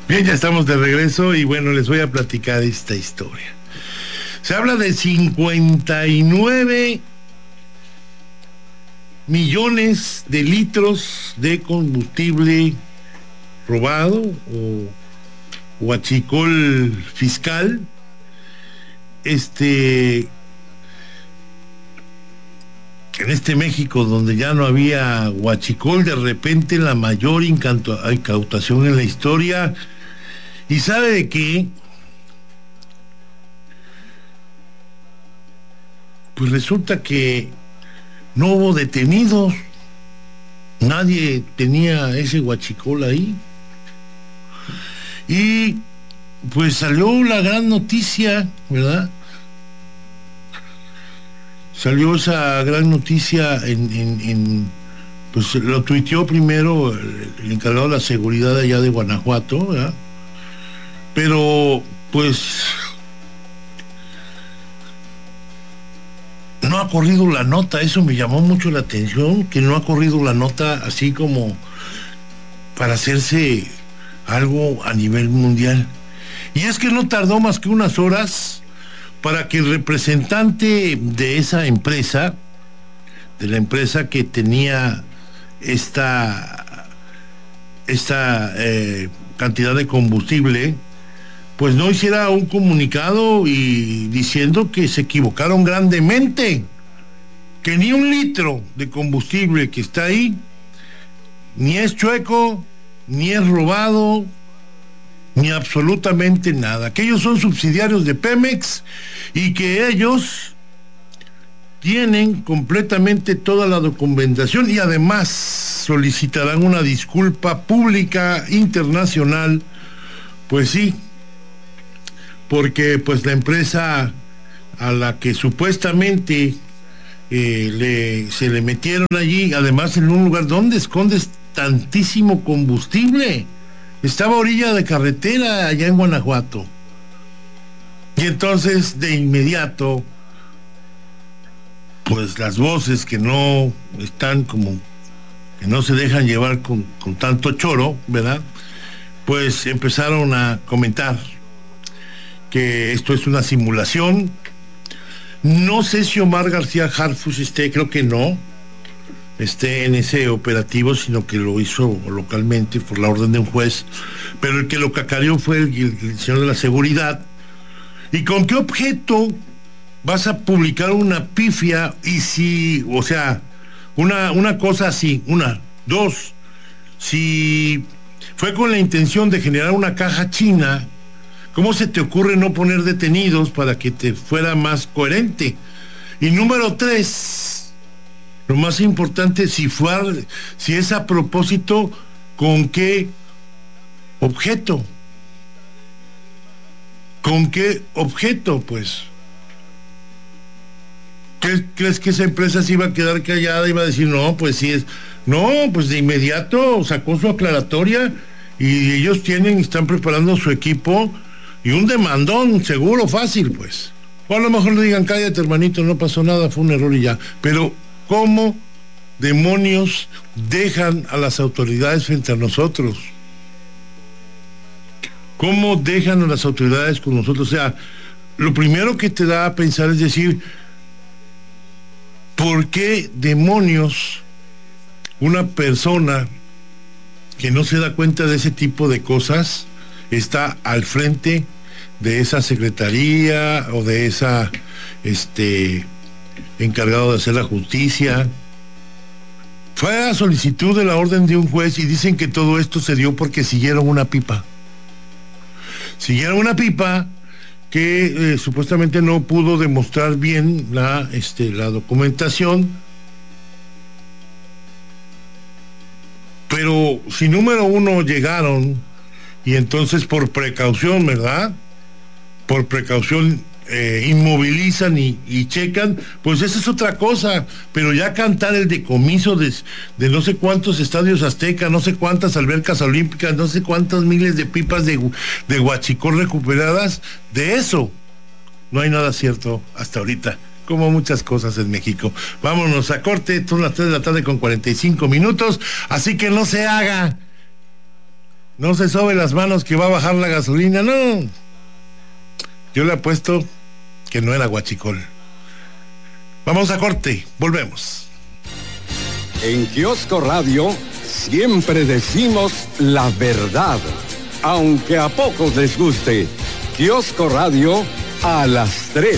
Bien, ya estamos de regreso y bueno, les voy a platicar esta historia. Se habla de 59 millones de litros de combustible robado o huachicol fiscal. En este México donde ya no había huachicol, de repente la mayor incautación en la historia. ¿Y sabe de qué? Pues resulta que no hubo detenidos. Nadie tenía ese huachicol ahí. Y pues salió la gran noticia, ¿verdad? Salió esa gran noticia pues lo tuiteó primero el encargado de la seguridad allá de Guanajuato, ¿verdad? Pero pues no ha corrido la nota. Eso me llamó mucho la atención, que no ha corrido la nota así como para hacerse algo a nivel mundial. Y es que no tardó más que unas horas para que el representante de esa empresa, de la empresa que tenía esta cantidad de combustible, pues no hiciera un comunicado y diciendo que se equivocaron grandemente, que ni un litro de combustible que está ahí ni es chueco, ni es robado, ni absolutamente nada, que ellos son subsidiarios de Pemex y que ellos tienen completamente toda la documentación y además solicitarán una disculpa pública internacional. Pues sí, porque pues la empresa a la que supuestamente se le metieron allí, además en un lugar donde escondes tantísimo combustible, estaba a orilla de carretera allá en Guanajuato. Y entonces de inmediato pues las voces que no están como que no se dejan llevar con tanto choro, ¿verdad? Pues empezaron a comentar que esto es una simulación. No sé si Omar García Harfuch creo que no esté en ese operativo, sino que lo hizo localmente por la orden de un juez, pero el que lo cacareó fue el señor de la seguridad. ¿Y con qué objeto vas a publicar una pifia? Y si, o sea, una cosa así, dos, si fue con la intención de generar una caja china, ¿cómo se te ocurre no poner detenidos para que te fuera más coherente? Y número tres, lo más importante, si es a propósito, ¿con qué objeto? ¿Con qué objeto, pues? ¿Crees que esa empresa se iba a quedar callada? Iba a decir, no, pues sí es. No, pues de inmediato sacó su aclaratoria y ellos están preparando su equipo y un demandón seguro, fácil, pues. O a lo mejor le digan, cállate, hermanito, no pasó nada, fue un error y ya. Pero ¿cómo demonios dejan a las autoridades frente a nosotros? ¿Cómo dejan a las autoridades con nosotros? O sea, lo primero que te da a pensar es decir, ¿por qué demonios una persona que no se da cuenta de ese tipo de cosas está al frente de esa secretaría o de esa encargado de hacer la justicia? Fue a solicitud de la orden de un juez y dicen que todo esto se dio porque siguieron una pipa. Siguieron una pipa que supuestamente no pudo demostrar bien la documentación. Pero si número uno llegaron y entonces por precaución, ¿verdad? Por precaución inmovilizan y checan, pues esa es otra cosa. Pero ya cantar el decomiso de no sé cuántos estadios Azteca, no sé cuántas albercas olímpicas, no sé cuántas miles de pipas de huachicol recuperadas, de eso no hay nada cierto hasta ahorita, como muchas cosas en México. Vámonos a corte, son las 3 de la tarde con 45 minutos, así que no se haga No se sobe las manos que va a bajar la gasolina, no. Yo le apuesto que no era huachicol. Vamos a corte, volvemos. En Kiosco Radio siempre decimos la verdad, aunque a pocos les guste. Kiosco Radio a las 3.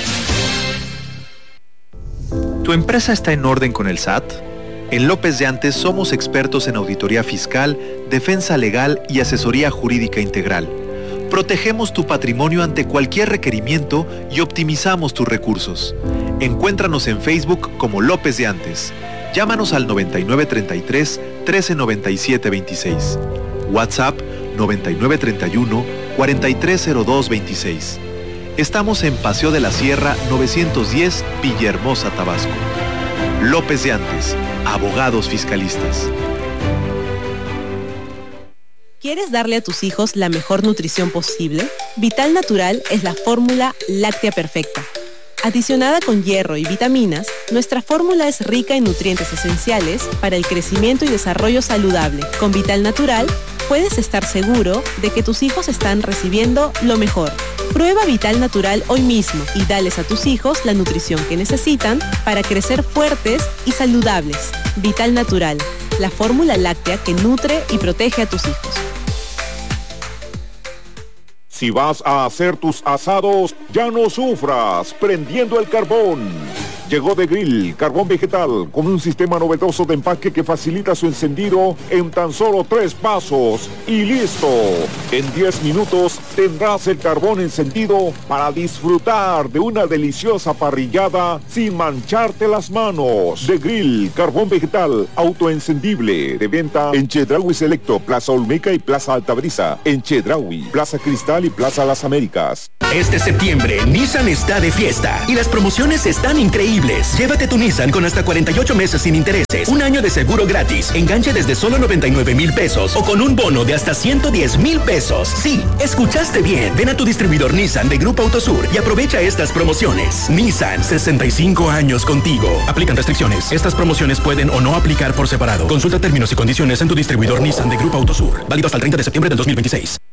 ¿Tu empresa está en orden con el SAT? En López de Antes somos expertos en auditoría fiscal, defensa legal y asesoría jurídica integral. Protegemos tu patrimonio ante cualquier requerimiento y optimizamos tus recursos. Encuéntranos en Facebook como López de Antes. Llámanos al 9933 1397 26. WhatsApp 9931 4302 26. Estamos en Paseo de la Sierra 910, Villahermosa, Tabasco. López de Antes, abogados fiscalistas. ¿Quieres darle a tus hijos la mejor nutrición posible? Vital Natural es la fórmula láctea perfecta. Adicionada con hierro y vitaminas, nuestra fórmula es rica en nutrientes esenciales para el crecimiento y desarrollo saludable. Con Vital Natural, puedes estar seguro de que tus hijos están recibiendo lo mejor. Prueba Vital Natural hoy mismo y dales a tus hijos la nutrición que necesitan para crecer fuertes y saludables. Vital Natural, la fórmula láctea que nutre y protege a tus hijos. Si vas a hacer tus asados, ya no sufras prendiendo el carbón. Llegó The Grill, carbón vegetal, con un sistema novedoso de empaque que facilita su encendido en tan solo 3 pasos. Y listo. En 10 minutos tendrás el carbón encendido para disfrutar de una deliciosa parrillada sin mancharte las manos. The Grill, carbón vegetal, autoencendible. De venta en Chedraui Selecto, Plaza Olmeca y Plaza Altabrisa. En Chedraui, Plaza Cristal y Plaza Las Américas. Este septiembre, Nissan está de fiesta y las promociones están increíbles. Llévate tu Nissan con hasta 48 meses sin intereses, un año de seguro gratis, enganche desde solo 99,000 pesos o con un bono de hasta 110,000 pesos. Sí, escuchaste bien. Ven a tu distribuidor Nissan de Grupo Autosur y aprovecha estas promociones. Nissan, 65 años contigo. Aplican restricciones. Estas promociones pueden o no aplicar por separado. Consulta términos y condiciones en tu distribuidor Nissan de Grupo Autosur. Válido hasta el 30 de septiembre del 2026.